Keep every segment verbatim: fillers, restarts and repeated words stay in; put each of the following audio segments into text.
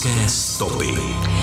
Sudecké stopy.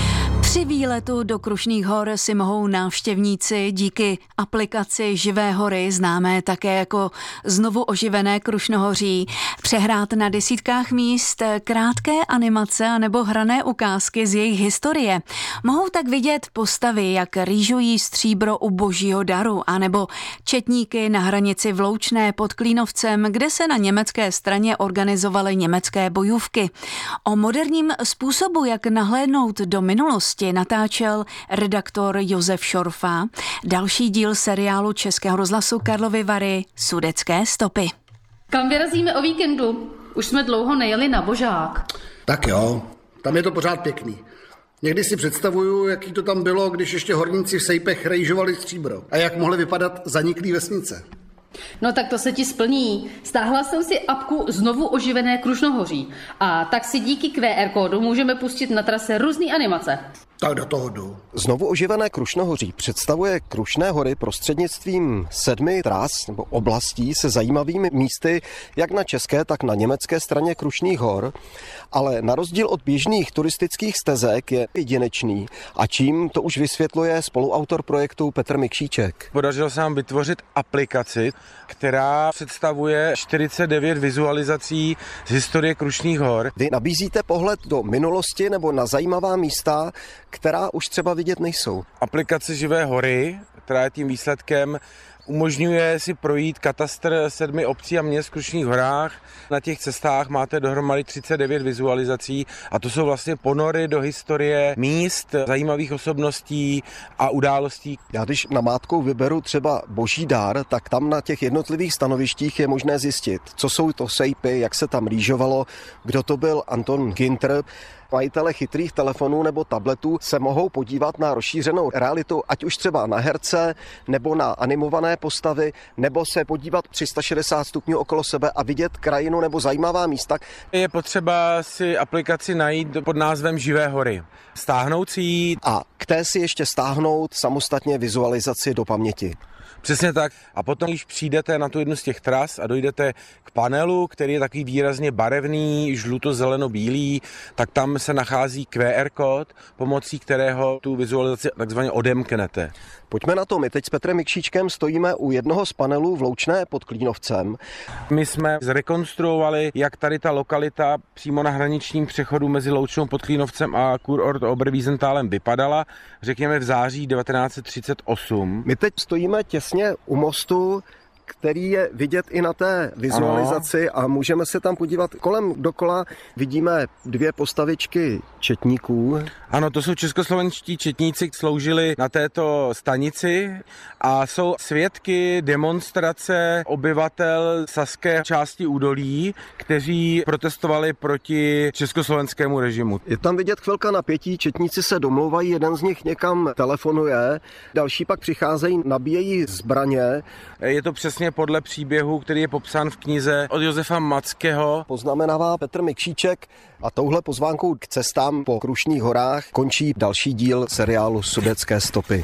Při výletu do Krušných hor si mohou návštěvníci díky aplikaci Živé hory, známé také jako znovu oživené Krušnohoří, přehrát na desítkách míst krátké animace anebo hrané ukázky z jejich historie. Mohou tak vidět postavy, jak rýžují stříbro u Božího daru, anebo četníky na hranici Vloučné pod Klínovcem, kde se na německé straně organizovaly německé bojůvky. O moderním způsobu, jak nahlédnout do minulosti, natáčel redaktor Josef Šorfa. Další díl seriálu Českého rozhlasu Karlovy Vary Sudecké stopy. Kam vyrazíme o víkendu? Už jsme dlouho nejeli na Božák. Tak jo, tam je to pořád pěkný. Někdy si představuju, jaký to tam bylo, když ještě horníci v sejpech rejžovali stříbro. A jak mohly vypadat zaniklý vesnice. No tak to se ti splní. Stáhla jsem si apku Znovu oživené Krušnohoří. A tak si díky Q R kódu můžeme pustit na trase různý animace. Tak do toho jdu. Znovu oživené Krušnohoří představuje Krušné hory prostřednictvím sedmi tras nebo oblastí se zajímavými místy jak na české, tak na německé straně Krušných hor, ale na rozdíl od běžných turistických stezek je jedinečný a čím to už vysvětluje spoluautor projektu Petr Mikšíček. Podařilo se nám vytvořit aplikaci, která představuje čtyřicet devět vizualizací z historie Krušných hor. Vy nabízíte pohled do minulosti nebo na zajímavá místa, která už třeba vidět nejsou. Aplikace Živé hory, která je tím výsledkem, umožňuje si projít katastr sedmi obcí a měst v Krušných horách. Na těch cestách máte dohromady třicet devět vizualizací a to jsou vlastně ponory do historie míst, zajímavých osobností a událostí. Já když namátkou vyberu třeba Boží dar, tak tam na těch jednotlivých stanovištích je možné zjistit, co jsou to sejpy, jak se tam rýžovalo, kdo to byl Anton Ginter. Majitele chytrých telefonů nebo tabletů se mohou podívat na rozšířenou realitu, ať už třeba na herce, nebo na animované postavy, nebo se podívat tři sta šedesát stupňů okolo sebe a vidět krajinu nebo zajímavá místa. Je potřeba si aplikaci najít pod názvem Živé hory. Stáhnout si ji. A k té si ještě stáhnout samostatně vizualizaci do paměti. Přesně tak. A potom, když přijdete na tu jednu z těch tras a dojdete k panelu, který je takový výrazně barevný, žluto-zeleno-bílý, tak tam se nachází Q R kód, pomocí kterého tu vizualizaci takzvaně odemknete. Pojďme na to. My teď s Petrem Mikšíčkem stojíme u jednoho z panelů Vloučné pod Klínovcem. My jsme zrekonstruovali, jak tady ta lokalita přímo na hraničním přechodu mezi Loučnou pod Klínovcem a Kurort Oberwiesenthalem vypadala, řekněme v září devatenáct set třicet osm. My teď stojíme těsně u mostu, který je vidět i na té vizualizaci, ano. A můžeme se tam podívat kolem dokola. Vidíme dvě postavičky četníků. Ano, to jsou českoslovenští četníci, sloužili na této stanici a jsou svědky demonstrace obyvatel saské části údolí, kteří protestovali proti československému režimu. Je tam vidět chvilka napětí, četníci se domlouvají, jeden z nich někam telefonuje, další pak přicházejí, nabíjejí zbraně. Je to přesně podle příběhu, který je popsán v knize od Josefa Mackého. Poznamenává Petr Mikšíček a touhle pozvánkou k cestám po Krušných horách končí další díl seriálu Sudecké stopy.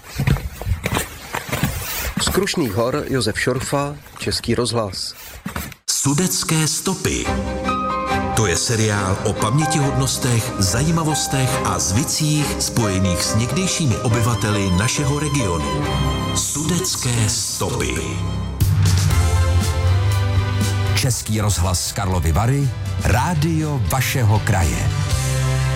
Z Krušných hor Josef Šorfa, Český rozhlas. Sudecké stopy. To je seriál o pamětihodnostech, zajímavostech a zvicích spojených s někdejšími obyvateli našeho regionu. Sudecké stopy. Český rozhlas Karlovy Vary, rádio vašeho kraje.